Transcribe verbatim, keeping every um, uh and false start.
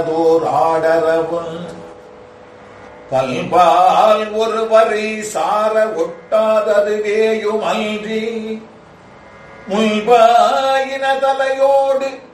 ஆடரவும் பல்பால் ஒருவரை சார ஒட்டாததுவேயும் அன்றி முல்பாயின தலையோடு